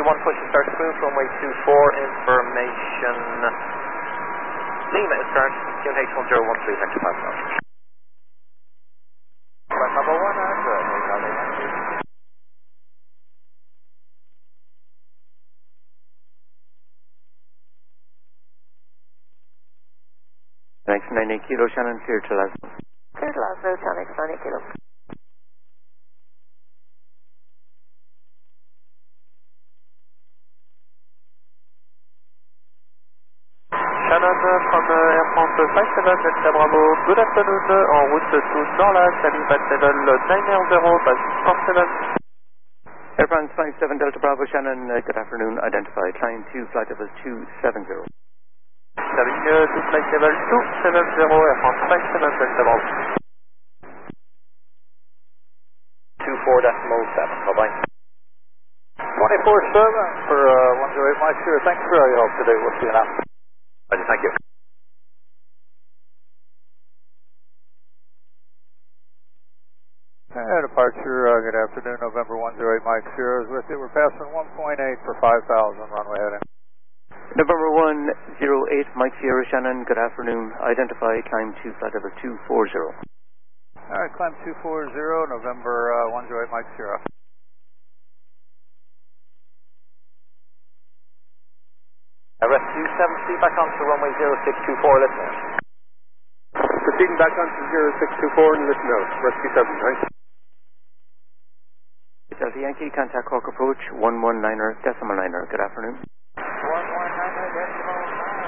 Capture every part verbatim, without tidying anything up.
one, push and start smooth, runway two four, information. Lima is current, Q N H one zero one three, thank you, five thousand. Number one, Android. Next ninety kilo, Shannon, clear to Lasmo. Clear to Lasmo, Shannon, ninety kilo. Shannon from uh, Air France five seven, Delta Bravo, good afternoon, en route to Norlas, Salut Flight level nine zero, pass four seven. Air France five seven, Delta Bravo, Shannon, uh, good afternoon, identify, climb to flight level two seven zero. Salut uh, to flight level two seven zero, Air France five seven, Delta Bravo. two four decimal seven, bye-bye. twenty-four seven for uh, one zero eight Mike Sierra, thanks for all your help today, we'll see you now. Thank you. Uh, departure, uh, good afternoon, November one zero eight Mike Sierra is with you. We're passing one point eight for five thousand, runway heading. November one zero eight, Mike Sierra, Shannon, good afternoon, identify, climb to flight level two four zero. Alright, climb two four zero, November uh, one zero eight Mike Sierra. Rescue seven C back onto runway zero six two four, listen out. Proceeding back onto zero six two four and listen out. Rescue seven, thanks. Delta Yankee, contact Hawk approach, one one niner, decimal niner, good afternoon. one one niner, decimal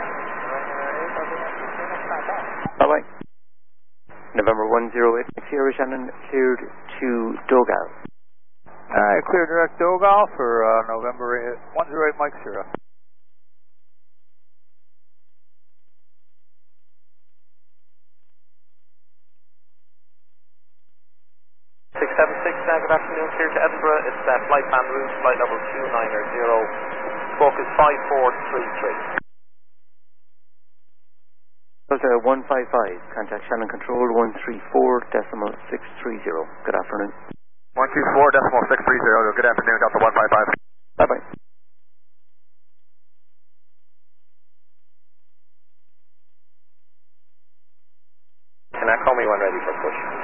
nine, Bye-bye. November one zero eight, Sierra, Shannon, cleared to Dogal. Alright, clear direct Dogal for uh, November one zero eight Mike Sierra. six seven six, uh, good afternoon, clear to Edinburgh, it's uh, flight plan route, flight level two nine zero, focus five four three three. Delta one five five, contact Shannon Control, one three four decimal six three zero, good afternoon. one two four decimal six three zero, good afternoon, Delta one five five. Bye-bye. Can I call me when ready for push?